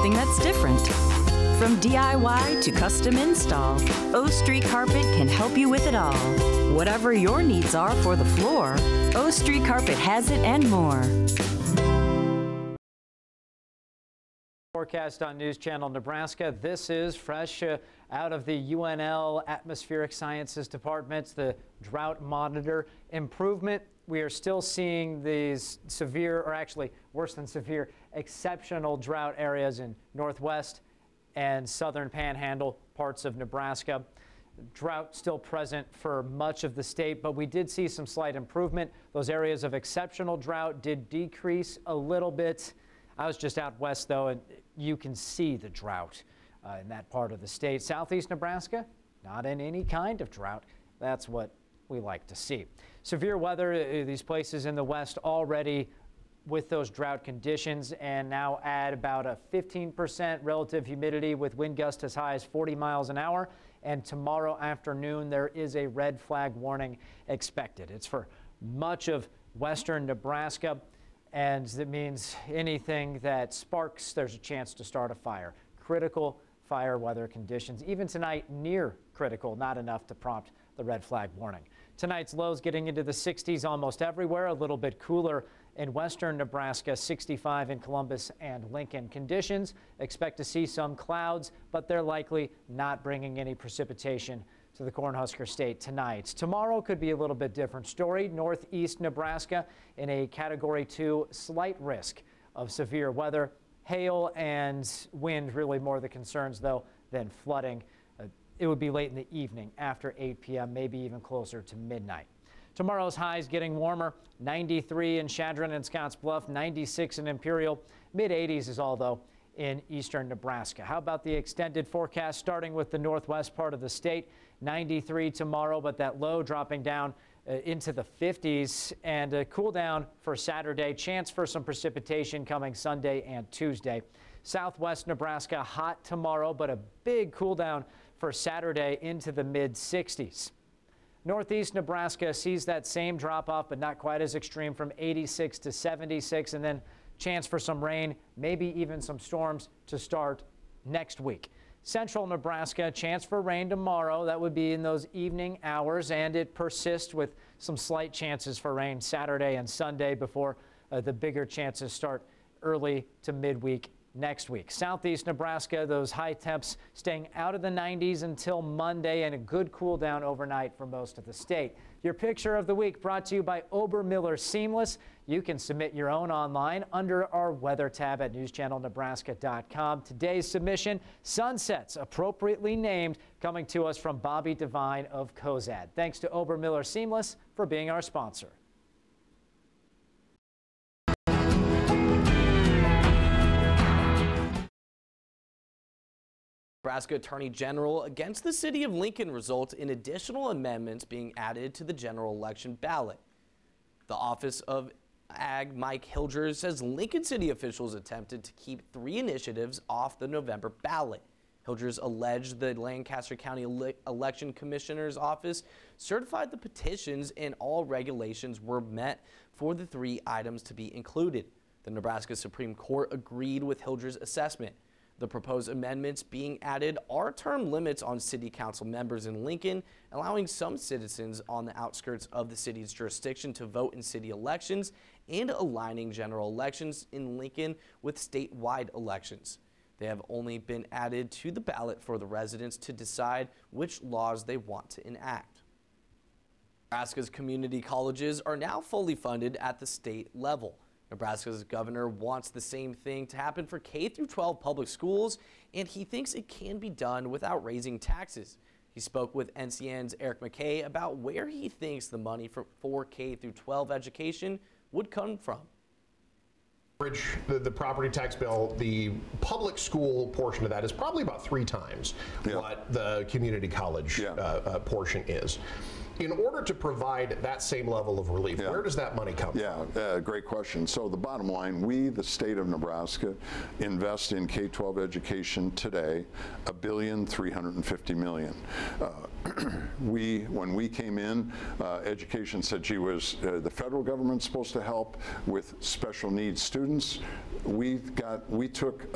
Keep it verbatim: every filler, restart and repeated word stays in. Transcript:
something that's different. From D I Y to custom install, O Street Carpet can help you with it all. Whatever your needs are for the floor, O Street Carpet has it and more. Forecast on News Channel Nebraska. This is fresh uh, out of the U N L Atmospheric Sciences Department, the drought monitor improvement. We are still seeing these severe, or actually worse than severe, exceptional drought areas in northwest and southern panhandle parts of Nebraska. Drought still present for much of the state, but we did see some slight improvement. Those areas of exceptional drought did decrease a little bit. I was just out west, though, and you can see the drought uh, in that part of the state. Southeast Nebraska, not in any kind of drought. That's what we like to see. Severe weather, uh, these places in the west already with those drought conditions, and now add about a fifteen percent relative humidity with wind gusts as high as forty miles an hour. And tomorrow afternoon, there is a red flag warning expected. It's for much of western Nebraska. And that means anything that sparks, there's a chance to start a fire. Critical fire weather conditions, even tonight near critical, not enough to prompt the red flag warning. Tonight's lows getting into the sixties almost everywhere, a little bit cooler in western Nebraska, sixty-five in Columbus and Lincoln. Conditions, expect to see some clouds, but they're likely not bringing any precipitation to the Cornhusker State tonight. Tomorrow could be a little bit different story. Northeast Nebraska in a category two, slight risk of severe weather. Hail and wind really more the concerns, though, than flooding. Uh, it would be late in the evening after eight p m, maybe even closer to midnight. Tomorrow's highs getting warmer. ninety-three in Chadron and Scottsbluff, ninety-six in Imperial. mid eighties is all, though, in eastern Nebraska. How about the extended forecast starting with the northwest part of the state? ninety-three tomorrow, but that low dropping down uh, into the fifties, and a cool down for Saturday. Chance for some precipitation coming Sunday and Tuesday. Southwest Nebraska hot tomorrow, but a big cool down for Saturday into the mid sixties. Northeast Nebraska sees that same drop off, but not quite as extreme, from eighty-six to seventy-six, and then chance for some rain, maybe even some storms to start next week. Central Nebraska, chance for rain tomorrow. That would be in those evening hours, and it persists with some slight chances for rain Saturday and Sunday before uh, the bigger chances start early to midweek next week. Southeast Nebraska, those high temps staying out of the nineties until Monday, and a good cool down overnight for most of the state. Your picture of the week brought to you by Obermiller Seamless. You can submit your own online under our weather tab at news channel nebraska dot com. Today's submission, Sunsets, appropriately named, coming to us from Bobby Devine of Cozad. Thanks to Obermiller Seamless for being our sponsor. Nebraska Attorney General against the City of Lincoln results in additional amendments being added to the general election ballot. The Office of Ag Mike Hilgers says Lincoln City officials attempted to keep three initiatives off the November ballot. Hilgers alleged the Lancaster County Ele- Election Commissioner's Office certified the petitions and all regulations were met for the three items to be included. The Nebraska Supreme Court agreed with Hilgers' assessment. The proposed amendments being added are term limits on city council members in Lincoln, allowing some citizens on the outskirts of the city's jurisdiction to vote in city elections, and aligning general elections in Lincoln with statewide elections. They have only been added to the ballot for the residents to decide which laws they want to enact. Nebraska's community colleges are now fully funded at the state level. Nebraska's governor wants the same thing to happen for K through twelve public schools, and he thinks it can be done without raising taxes. He spoke with N C N's Eric McKay about where he thinks the money for, for K through twelve education would come from. The, the property tax bill, the public school portion of that is probably about three times yeah. what the community college yeah. uh, uh, portion is. In order to provide that same level of relief, yeah. where does that money come yeah, from? Yeah, uh, great question. So the bottom line, we, the state of Nebraska, invest in K twelve education today a billion three hundred fifty million. Uh, we, when we came in, uh, education said, gee, was uh, the federal government supposed to help with special needs students? We got, we took a